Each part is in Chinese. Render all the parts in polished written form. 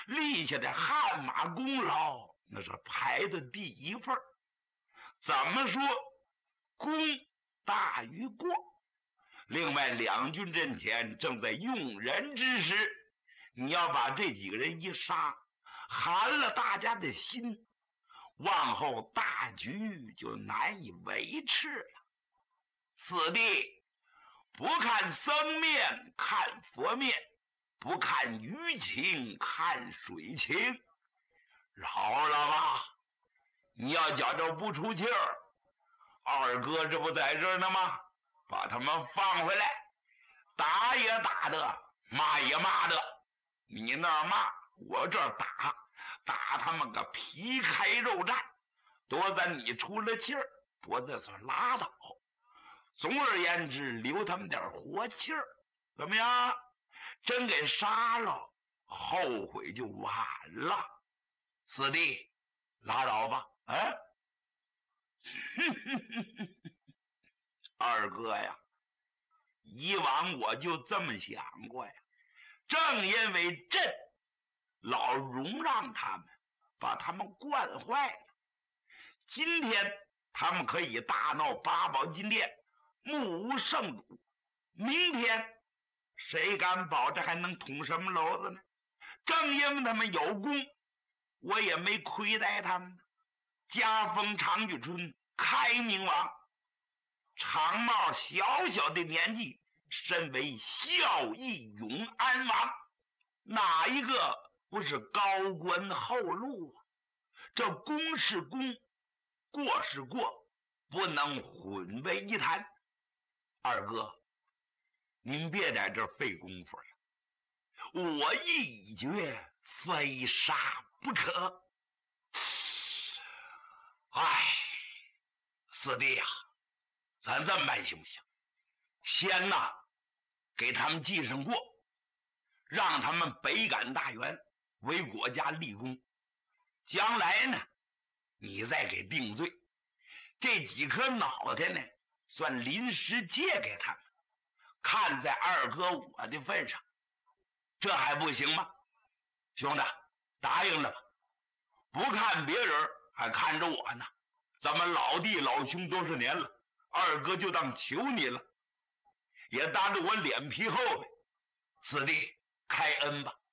立下的汗马功劳那是排的第一份。怎么说，功大于过。另外，两军阵前正在用人之时，你要把这几个人一杀，寒了大家的心，往后大局就难以维持了。此地不看僧面看佛面，不看鱼情看水情，饶了吧。你要觉着不出气儿，二哥这不在这儿呢吗？把他们放回来，打也打的，骂也骂的。你那儿骂，我这儿打，打他们个皮开肉绽，多咱你出了气儿，多咱算拉倒。总而言之，留他们点活气儿，怎么样？真给杀了，后悔就晚了。四弟，拉倒吧。二哥呀，以往我就这么想过呀，正因为朕老容让他们，把他们惯坏了。今天他们可以大闹八宝金殿，目无圣主，明天谁敢保证还能捅什么娄子呢？正因为他们有功，我也没亏待他们。加封长举春开明王，长茂小小的年纪身为孝义永安王，哪一个不是高官厚禄啊？这功是功，过是过，不能混为一谈。二哥，您别在这儿费功夫了，我意已决，非杀不可。四弟呀，咱这么办行不行？先呐，给他们记上过，让他们北赶大员，为国家立功。将来呢，你再给定罪。这几颗脑袋呢，算临时借给他们，看在二哥我的份上，这还不行吗？兄弟，答应了吧？不看别人，还看着我呢。咱们老弟老兄多少年了，二哥就当求你了，也当着我脸皮厚呗。四弟，开恩吧。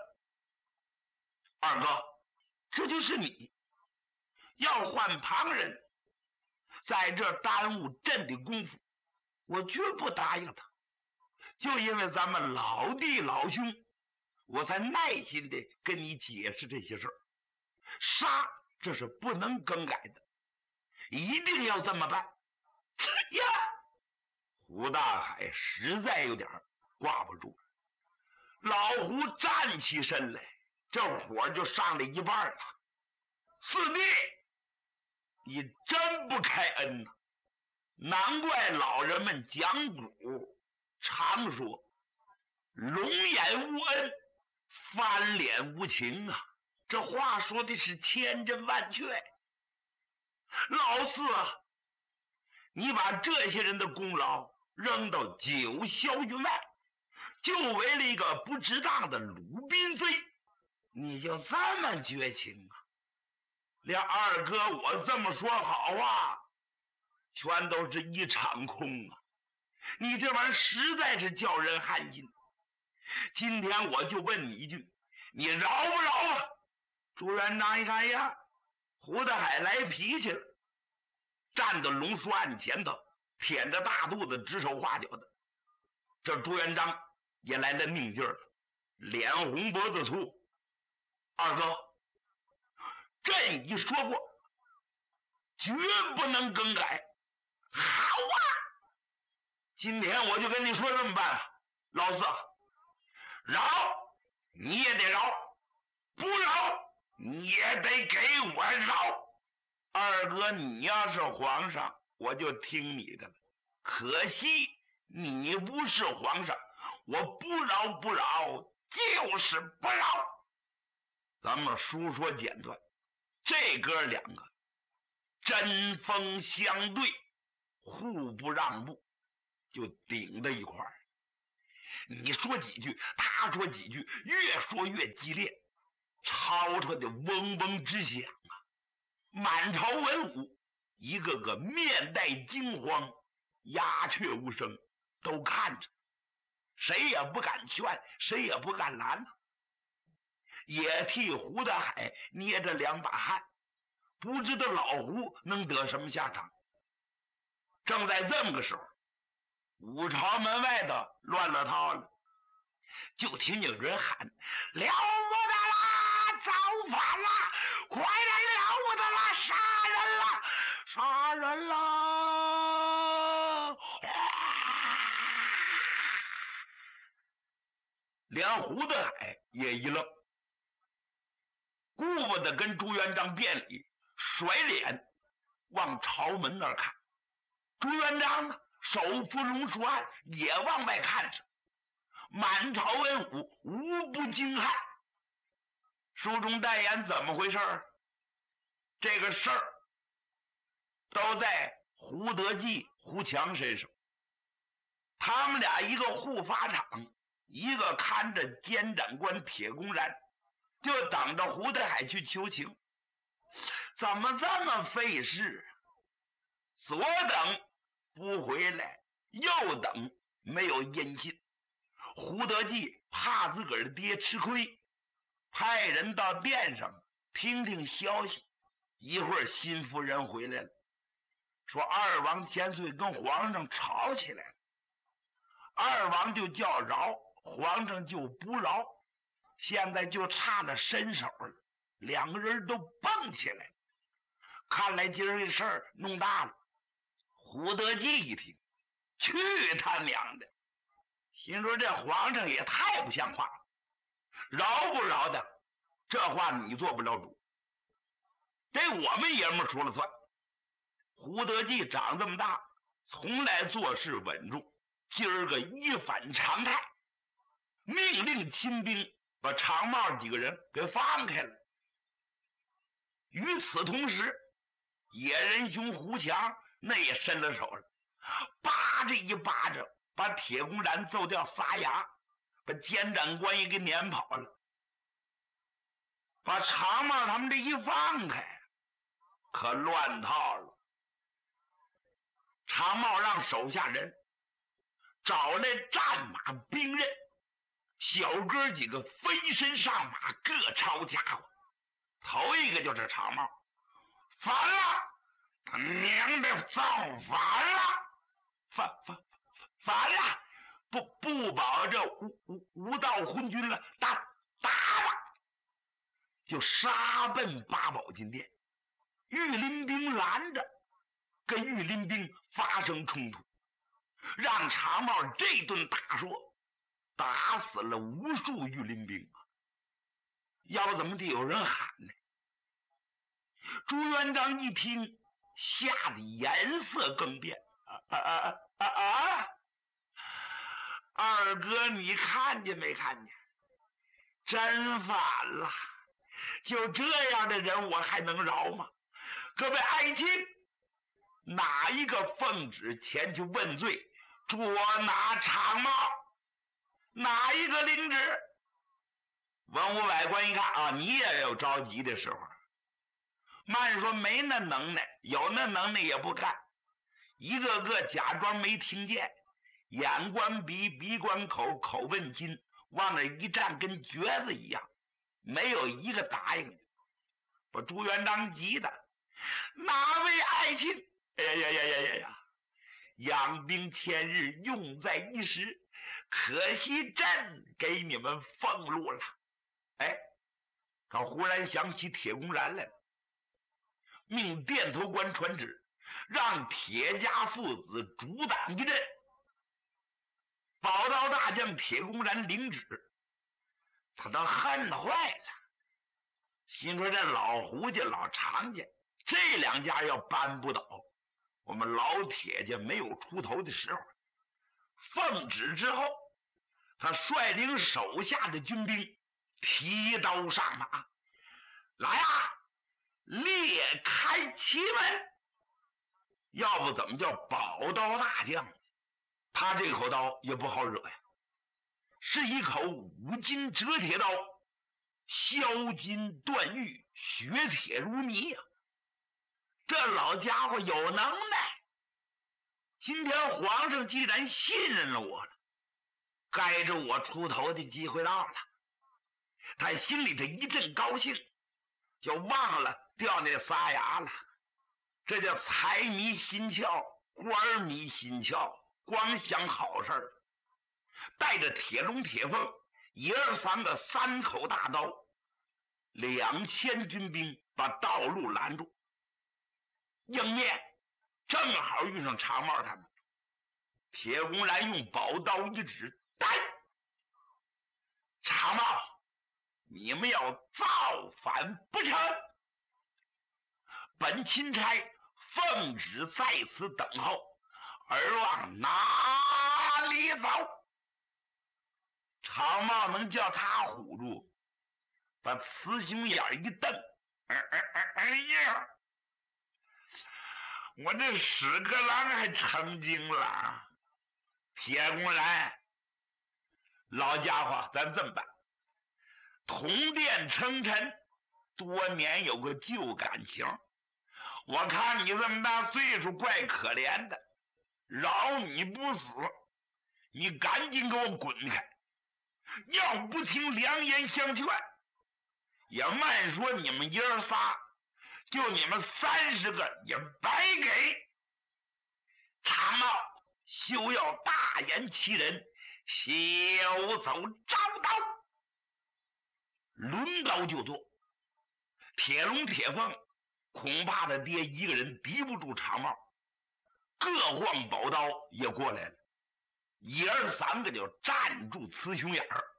二哥，这就是你要换旁人在这耽误朕的功夫，我绝不答应他。就因为咱们老弟老兄，我才耐心的跟你解释这些事儿。杀这是不能更改的，一定要这么办。呀，胡大海实在有点挂不住了。老胡站起身来，这火就上了一半了。四弟，你真不开恩呐！难怪老人们讲古常说龙眼无恩，翻脸无情啊。这话说的是千真万确。老四啊，你把这些人的功劳扔到九霄云外，就为了一个不值当的鲁滨妃，你就这么绝情啊？连二哥我这么说好话，全都是一场空啊！你这玩意儿实在是叫人寒心。今天我就问你一句，你饶不饶吧？朱元璋一看呀，胡大海来脾气了，站在龙书案前头，腆着大肚子指手画脚的。这朱元璋也来了命劲儿了，脸红脖子粗。二哥，朕已说过，绝不能更改。好啊，今天我就跟你说这么办吧。老四，饶你也得饶，不饶你也得给我饶。二哥，你要是皇上，我就听你的了。可惜你不是皇上，我不饶不饶就是不饶。咱们书说简短，这哥两个针锋相对，互不让步，就顶在一块儿。你说几句，他说几句，越说越激烈。 吵吵的嗡嗡直响啊！满朝文武一个个面带惊慌，鸦雀无声，都看着，谁也不敢劝，谁也不敢拦，也替胡德海捏着两把汗，不知道老胡能得什么下场。正在这么个时候，五朝门外头乱了套了，就听见人喊：“了不得啦，造反啦！快点了不得啦，杀人啦，杀人啦！”连胡德海也一愣，顾不得跟朱元璋辩理，甩脸往朝门那儿看。朱元璋呢，手扶龙书案，也往外看着。满朝文武无不惊骇。书中代言怎么回事？这个事儿都在胡德济、胡强身上。他们俩一个护法场，一个看着监斩官铁公然，就等着胡德海去求情。怎么这么费事？左等不回来，右等没有音信。胡德济怕自个儿爹吃亏，派人到殿上听听消息。一会儿新夫人回来了，说二王千岁跟皇上吵起来了，二王就叫饶，皇上就不饶，现在就差了伸手了，两个人都蹦起来。看来今儿这事儿弄大了。胡德济一听，去他娘的！心说这皇上也太不像话了，饶不饶的，这话你做不了主，得我们爷们儿说了算。胡德济长这么大，从来做事稳重，今儿个一反常态，命令亲兵把长帽几个人给放开了。与此同时，野人兄胡强那也伸了手了，叭这一巴掌把铁公然揍掉仨牙，把监斩官也给撵跑了。把长帽他们这一放开，可乱套了。长帽让手下人找来战马兵刃，小哥几个飞身上马，各抄家伙。头一个就是长帽，反了！他娘的造反了！反了！不保这无道昏君了，打吧！就杀奔八宝金殿。御林兵拦着，跟御林兵发生冲突，让长帽这顿打说，打死了无数御林兵啊！要不怎么得有人喊呢？朱元璋一听，吓得颜色更变。二哥，你看见没看见？真反了！就这样的人，我还能饶吗？各位爱卿，哪一个奉旨前去问罪，捉拿长帽？哪一个领旨？文武百官一看啊，你也有着急的时候。慢说没那能耐，有那能耐也不干，一个个假装没听见，眼观鼻，鼻观口，口问心，往那一站跟橛子一样，没有一个答应的。把朱元璋急的，哪位爱卿？呀！养兵千日，用在一时，可惜朕给你们俸禄了。哎，他忽然想起铁公然来了，命殿头官传旨，让铁家父子主挡一阵。宝刀大将铁公然领旨，他都恨坏了，心说这老胡家老常家这两家要扳不倒，我们老铁家没有出头的时候。奉旨之后，他率领手下的军兵提刀上马，来啊，裂开旗门！要不怎么叫宝刀大将？他这口刀也不好惹呀，是一口5斤折铁刀， 削金断玉，削铁如泥呀。这老家伙有能耐。今天皇上既然信任了我了，该着我出头的机会到了。他心里头一阵高兴，就忘了掉那仨牙了。这叫财迷心窍，官迷心窍，光想好事儿。带着铁龙铁凤爷儿三个3口大刀，2000军兵把道路拦住。迎面正好遇上长帽他们。铁公然用宝刀一指，带长帽，你们要造反不成？本钦差奉旨在此等候，而往哪里走？长帽能叫他唬住，把雌雄眼一瞪，哎呀，我这屎壳郎还成精了。铁公然，老家伙，咱这么办，同殿称臣，多年有个旧感情，我看你这么大岁数怪可怜的，饶你不死，你赶紧给我滚开。要不听良言相劝，也慢说你们爷儿仨，就你们30个也白给。长帽休要大言欺人，休走招刀。抡刀就做。铁龙铁凤恐怕他爹一个人敌不住长帽，各晃宝刀也过来了。爷儿3个就站住雌雄眼儿，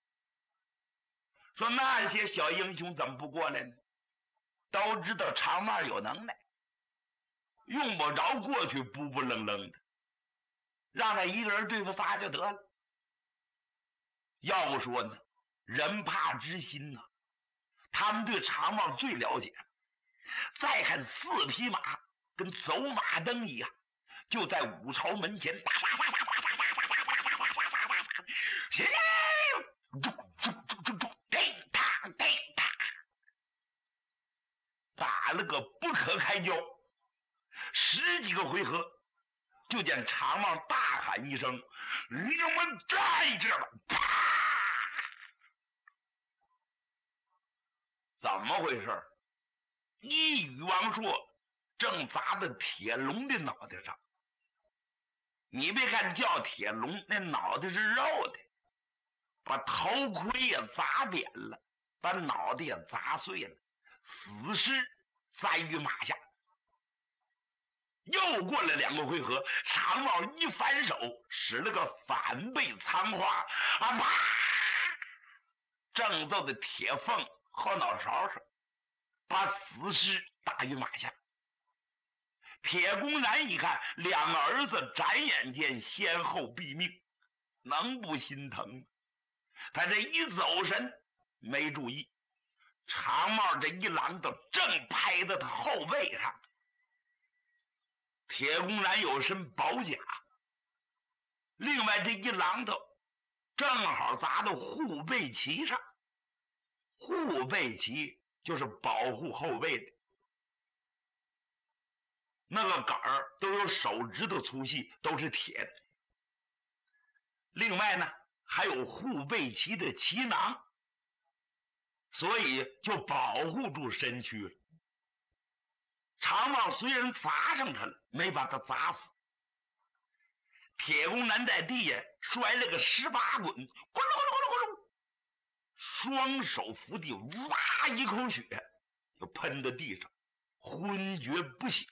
说那些小英雄怎么不过来呢？都知道长帽有能耐，用不着过去不不愣愣的，让他一个人对付仨就得了。要不说呢，人怕知心呐，他们对长帽最了解。再看4匹马跟走马灯一样，就在武朝门前打打打打打打打打打打打打打打打，起来，叮当叮当，打了个不可开交。10几个回合，就见长帽大喊一声：“你们在这吧！”啪！怎么回事？一羽王硕正砸在铁龙的脑袋上。你别看叫铁龙，那脑袋是肉的，把头盔也砸扁了，把脑袋也砸碎了，死尸栽于马下。又过了2个回合，长帽一反手，使了个反背仓花，啊啪！正揍在铁凤后脑勺上，把死尸打于马下。铁公然一看2个儿子眨眼间先后毙命，能不心疼吗？他这一走神没注意，长帽这一榔头正拍在他后背上。铁公然有身宝甲，另外这一榔头正好砸到护背旗上。护背旗就是保护后背的，那个杆儿都有手指头粗细，都是铁的。另外呢，还有护背旗的旗囊，所以就保护住身躯了。长帽虽然砸上他了，没把他砸死。铁公然在地下摔了个18滚，咕噜咕噜咕噜咕噜，双手扶地，哇一口血就喷到地上，昏厥不醒。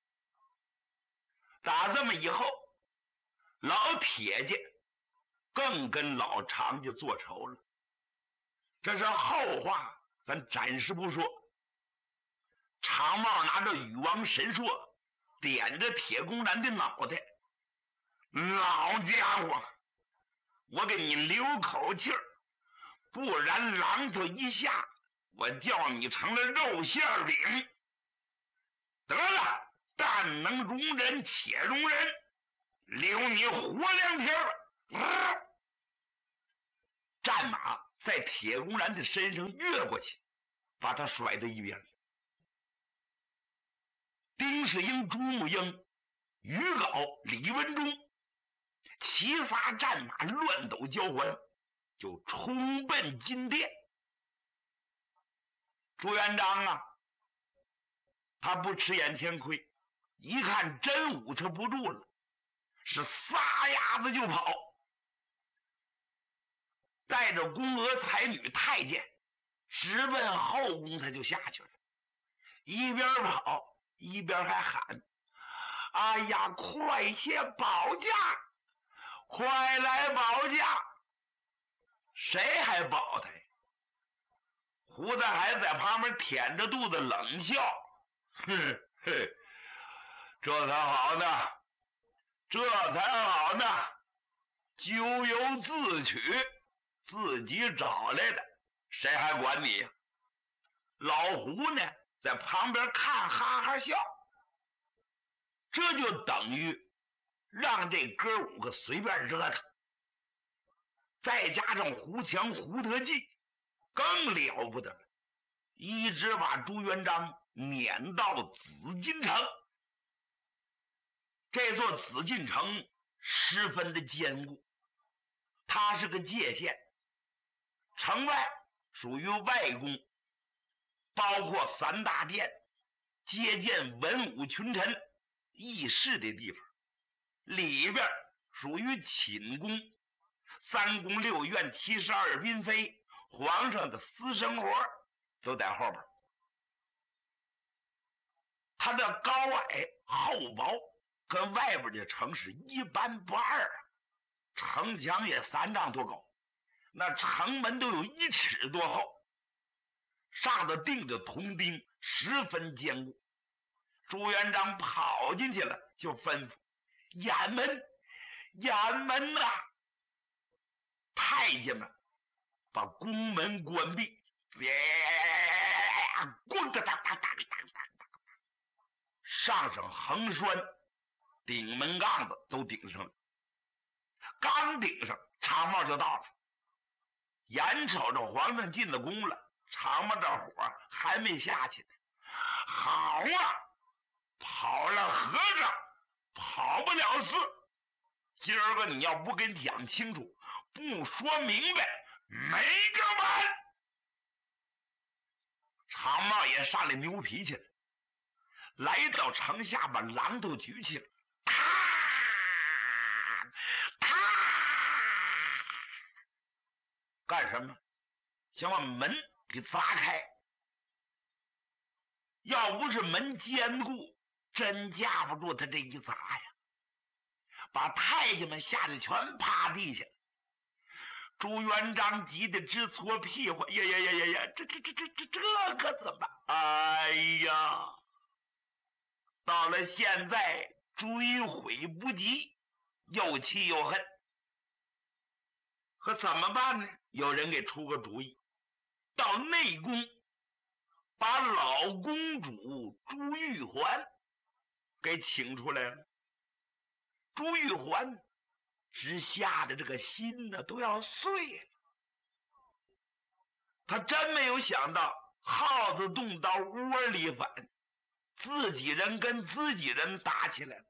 打这么以后，老铁家更跟老常家做仇了。这是后话，咱暂时不说。长帽拿着羽王神槊，点着铁公然的脑袋，老家伙，我给你留口气儿，不然榔头一下，我叫你成了肉馅饼。得了，但能容人且容人，留你活2天。战马在铁公然的身上越过去，把他甩到一边。丁世英、朱木英、于镐、李文忠齐仨战马乱斗交还，就冲奔金殿。朱元璋啊，他不吃眼前亏，一看真捂持不住了，是撒丫子就跑，带着宫娥才女太监直奔后宫，他就下去了。一边跑一边还喊：哎呀，快些保驾，快来保驾！谁还保他呀？胡大海在旁边舔着肚子冷笑：哼嘿，这才好呢，这才好呢，咎由自取，自己找来的，谁还管你呀？老胡呢，在旁边看，哈哈笑。这就等于让这哥五个随便惹他，再加上胡强、胡德济，更了不得了，一直把朱元璋撵到紫禁城。这座紫禁城十分的坚固，它是个界限，城外属于外宫，包括三大殿，接见文武群臣议事的地方；里边属于寝宫，三宫六院72嫔妃，皇上的私生活都在后边。它的高矮厚薄跟外边的城市一般不二啊，城墙也3丈多高，那城门都有1尺多厚，上头钉着铜钉，十分坚固。朱元璋跑进去了，就吩咐掩门，掩门呐！太监们把宫门关闭，咣当当当当当，上上横栓，顶门杠子都顶上了。刚顶上，长帽就到了，眼瞅着皇上进了宫了，长帽这火还没下去呢。好啊，跑了和尚跑不了寺，今儿个你要不跟讲清楚，不说明白，没个完。长帽也上来牛脾气了，来到城下把榔头举起来，干什么？想把门给砸开。要不是门坚固，真架不住他这一砸呀，把太监们吓得全趴地下。朱元璋急得直搓屁股，呀，这可怎么办？哎呀，到了现在追悔不及，又气又恨，可怎么办呢？有人给出个主意，到内宫把老公主朱玉环给请出来了。朱玉环直吓得这个心呢都要碎了，他真没有想到耗子洞到窝里反，自己人跟自己人打起来了，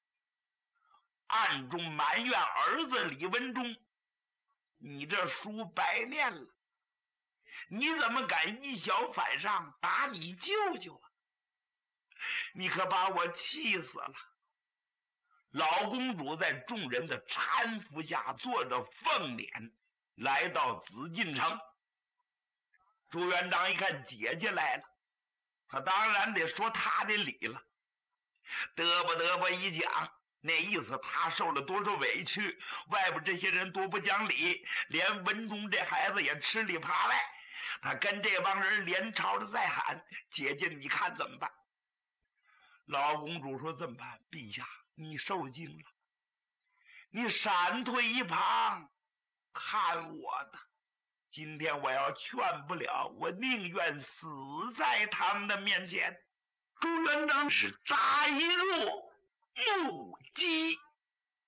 暗中埋怨儿子李文忠：你这书白念了，你怎么敢以小反上打你舅舅啊？你可把我气死了。老公主在众人的搀扶下坐着凤辇来到紫禁城。朱元璋一看姐姐来了，他当然得说他的理了，嘚啵一讲，那意思他受了多少委屈，外边这些人多不讲理，连文忠这孩子也吃里扒外，他跟这帮人连吵着在喊：姐姐你看怎么办？老公主说：怎么办？陛下你受惊了，你闪退一旁看我的。今天我要劝不了，我宁愿死在他们的面前。朱元璋是大一入怒击。